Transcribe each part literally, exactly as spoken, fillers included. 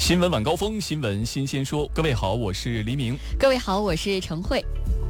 新闻晚高峰，新闻新鲜说。各位好，我是黎明。 各位好，我是程慧。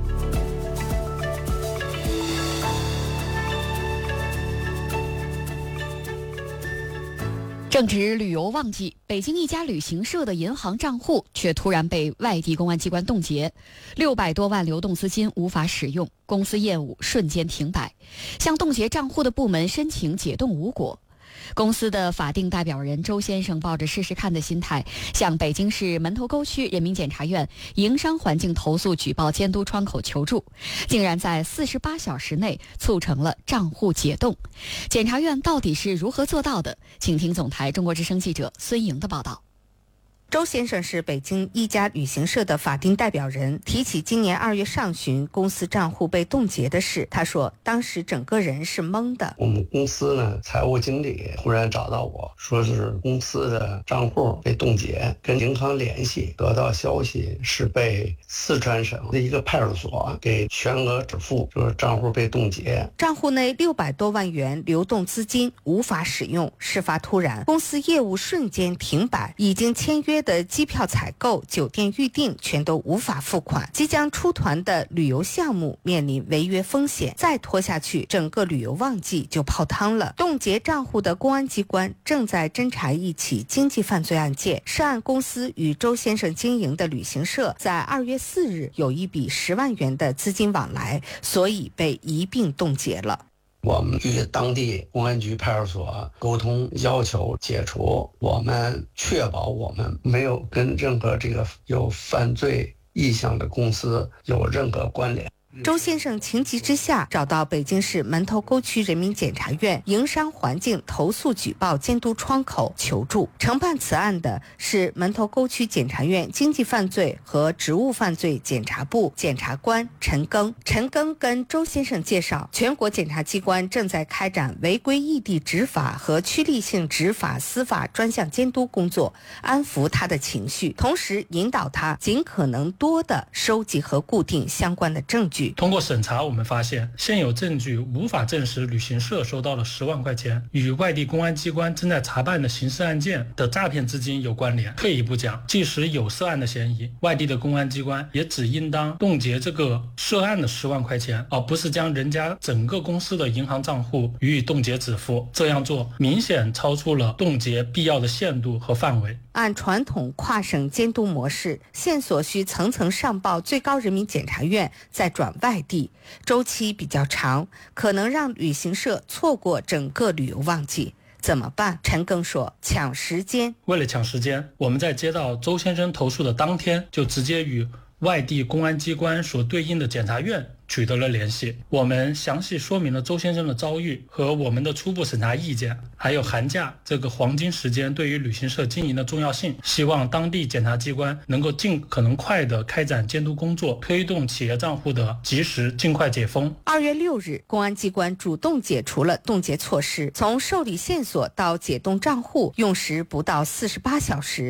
正值旅游旺季，北京一家旅行社的银行账户却突然被外地公安机关冻结，六百多万流动资金无法使用，公司业务瞬间停摆。向冻结账户的部门申请解冻无果。公司的法定代表人周先生抱着试试看的心态，向北京市门头沟区人民检察院营商环境投诉举报监督窗口求助，竟然在四十八小时内促成了账户解冻。检察院到底是如何做到的？请听总台中国之声记者孙莹的报道。 周先生是北京一家旅行社的法定代表人，提起今年二月上旬公司账户被冻结的事，他说当时整个人是懵的。 我们公司呢，财务经理突然找到我说是公司的账户被冻结，跟银行联系，得到消息是被四川省的一个派出所给全额支付，就是账户被冻结。 账户内六百多万元流动资金无法使用，事发突然，公司业务瞬间停摆，已经签约的机票采购、酒店预订全都无法付款，即将出团的旅游项目面临违约风险，再拖下去，整个旅游旺季就泡汤了。冻结账户的公安机关正在侦查一起经济犯罪案件，涉案公司与周先生经营的旅行社在二月四日有一笔十万元的资金往来，所以被一并冻结了。 我们与当地公安局派出所沟通，要求解除，我们确保我们没有跟任何这个有犯罪意向的公司有任何关联。 周先生情急之下找到北京市门头沟区人民检察院营商环境投诉举报监督窗口求助。承办此案的是门头沟区检察院经济犯罪和职务犯罪检察部检察官陈庚。陈庚跟周先生介绍，全国检察机关正在开展违规异地执法和趋利性执法司法专项监督工作，安抚他的情绪，同时引导他尽可能多的收集和固定相关的证据。 通过审查，我们发现现有证据无法证实旅行社收到了十万块钱与外地公安机关正在查办的刑事案件的诈骗资金有关联。退一步讲，即使有涉案的嫌疑，外地的公安机关也只应当冻结这个涉案的十万块钱，而不是将人家整个公司的银行账户予以冻结止付。这样做明显超出了冻结必要的限度和范围。 按传统跨省监督模式，线索需层层上报最高人民检察院，再转外地，周期比较长，可能让旅行社错过整个旅游旺季。怎么办？陈庚说，抢时间。 为了抢时间，我们在接到周先生投诉的当天，就直接与外地公安机关所对应的检察院取得了联系。我们详细说明了周先生的遭遇和我们的初步审查意见，还有寒假这个黄金时间对于旅行社经营的重要性，希望当地检察机关能够尽可能快地开展监督工作，推动企业账户的及时尽快解封。 二月六日，公安机关主动解除了冻结措施，从受理线索到解冻账户用时不到四十八小时。